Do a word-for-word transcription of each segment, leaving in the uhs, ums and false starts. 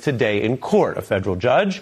today in court, a federal judge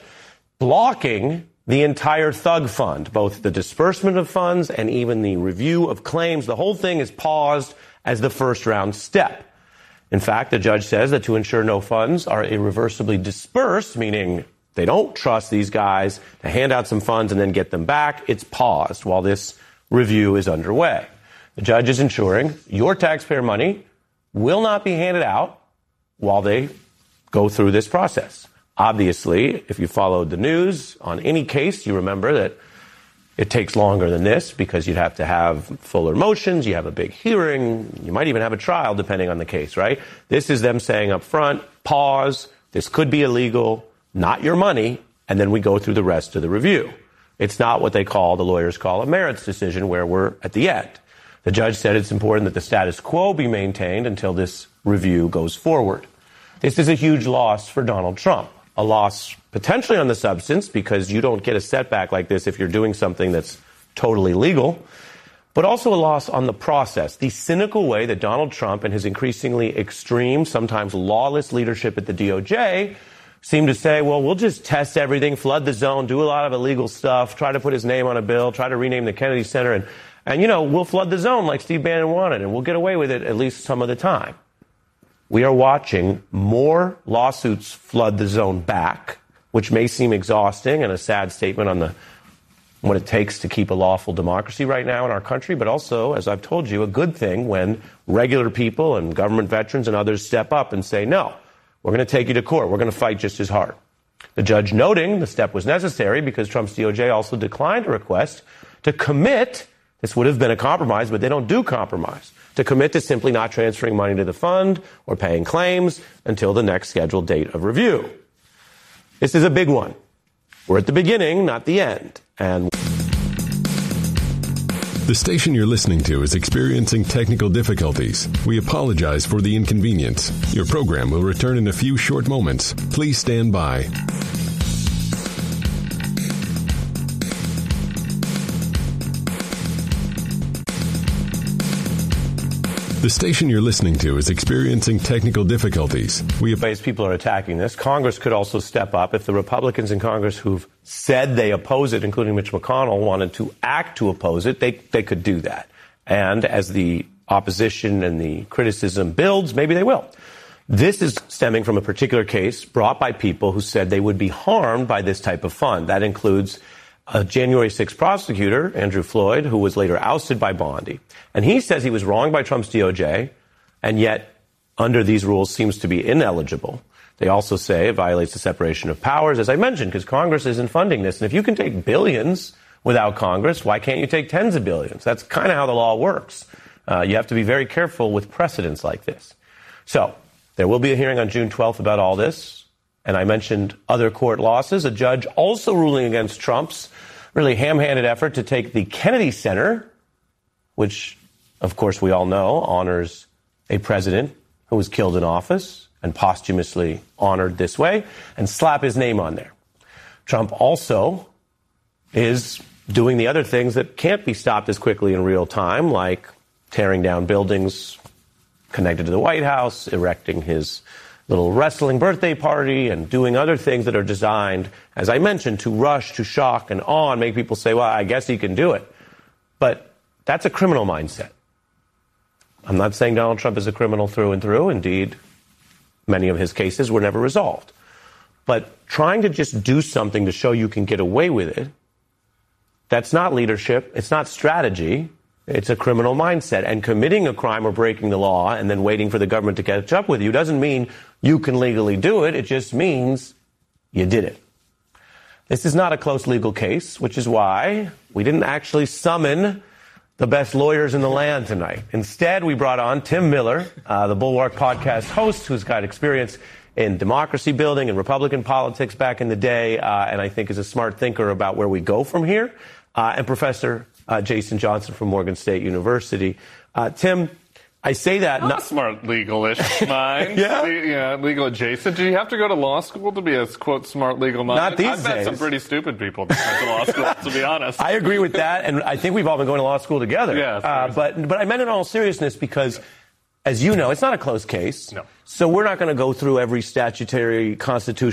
blocking the entire Thug Fund, both the disbursement of funds and even the review of claims. The whole thing is paused as the first round step. In fact, the judge says that to ensure no funds are irreversibly dispersed, meaning they don't trust these guys to hand out some funds and then get them back, it's paused while this review is underway. The judge is ensuring your taxpayer money will not be handed out while they go through this process. Obviously, if you followed the news on any case, you remember that it takes longer than this because you'd have to have fuller motions, you have a big hearing, you might even have a trial depending on the case, right? This is them saying up front, pause, this could be illegal, not your money, and then we go through the rest of the review. It's not what they call, the lawyers call, a merits decision where we're at the end. The judge said it's important that the status quo be maintained until this review goes forward. This is a huge loss for Donald Trump. A loss potentially on the substance because you don't get a setback like this if you're doing something that's totally legal, but also a loss on the process, the cynical way that Donald Trump and his increasingly extreme, sometimes lawless leadership at the D O J seem to say, well, we'll just test everything, flood the zone, do a lot of illegal stuff, try to put his name on a bill, try to rename the Kennedy Center, and, and you know, we'll flood the zone like Steve Bannon wanted, and we'll get away with it at least some of the time. We are watching more lawsuits flood the zone back, which may seem exhausting and a sad statement on the what it takes to keep a lawful democracy right now in our country, but also, as I've told you, a good thing when regular people and government veterans and others step up and say, no, we're going to take you to court. We're going to fight just as hard. The judge noting the step was necessary because Trump's D O J also declined a request to commit. This would have been a compromise, but they don't do compromise. To commit to simply not transferring money to the fund or paying claims until the next scheduled date of review. This is a big one. We're at the beginning, not the end. And the station you're listening to is experiencing technical difficulties. We apologize for the inconvenience. Your program will return in a few short moments. Please stand by. The station you're listening to is experiencing technical difficulties. We ways people are attacking this. Congress could also step up if the Republicans in Congress who've said they oppose it, including Mitch McConnell, wanted to act to oppose it. They they could do that. And as the opposition and the criticism builds, maybe they will. This is stemming from a particular case brought by people who said they would be harmed by this type of fund. That includes a January sixth prosecutor, Andrew Floyd, who was later ousted by Bondi. And he says he was wronged by Trump's D O J, and yet under these rules seems to be ineligible. They also say it violates the separation of powers, as I mentioned, because Congress isn't funding this. And if you can take billions without Congress, why can't you take tens of billions? That's kind of how the law works. Uh, you have to be very careful with precedents like this. So there will be a hearing on June twelfth about all this. And I mentioned other court losses. A judge also ruling against Trump's really ham-handed effort to take the Kennedy Center, which, of course, we all know honors a president who was killed in office and posthumously honored this way, and slap his name on there. Trump also is doing the other things that can't be stopped as quickly in real time, like tearing down buildings connected to the White House, erecting his little wrestling birthday party, and doing other things that are designed, as I mentioned, to rush, to shock, and awe, and make people say, well, I guess he can do it. But that's a criminal mindset. I'm not saying Donald Trump is a criminal through and through. Indeed, many of his cases were never resolved. But trying to just do something to show you can get away with it, that's not leadership. It's not strategy. It's a criminal mindset. And committing a crime or breaking the law and then waiting for the government to catch up with you doesn't mean you can legally do it. It just means you did it. This is not a close legal case, which is why we didn't actually summon the best lawyers in the land tonight. Instead, we brought on Tim Miller, uh, the Bulwark podcast host, who's got experience in democracy building and Republican politics back in the day, uh, and I think is a smart thinker about where we go from here, uh, and Professor uh, Jason Johnson from Morgan State University. Uh, Tim, I say that not, not smart legal-ish mind. yeah? Le- yeah, legal adjacent. Do you have to go to law school to be a, quote, smart legal mind? Not these I've met days. some pretty stupid people that went to law school, to be honest. I agree with that, and I think we've all been going to law school together. Yeah, uh, but, but I meant it in all seriousness because, as you know, it's not a close case. No. So we're not going to go through every statutory constitution